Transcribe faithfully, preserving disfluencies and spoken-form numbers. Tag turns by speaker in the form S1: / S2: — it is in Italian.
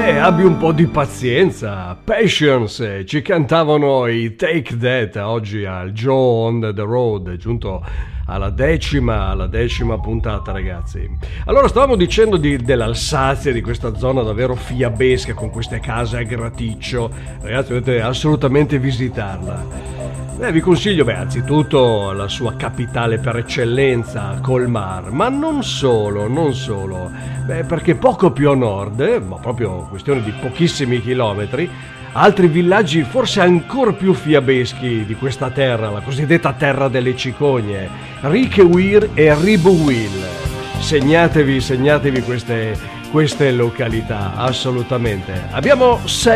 S1: Eh, abbi un po' di pazienza. Patience, ci cantavano i Take That oggi al Joe on the Road, giunto alla decima, alla decima puntata, ragazzi. Allora, stavamo dicendo di, dell'Alsazia, di questa zona davvero fiabesca con queste case a graticcio. Ragazzi, dovete assolutamente visitarla. Eh, vi consiglio, beh, anzitutto la sua capitale per eccellenza, Colmar, ma non solo, non solo, beh, perché poco più a nord, eh, ma proprio questione di pochissimi chilometri, altri villaggi forse ancora più fiabeschi di questa terra, la cosiddetta terra delle cicogne, Richeweir e Ribeauvillé. Segnatevi, segnatevi queste, queste località, assolutamente. Abbiamo sei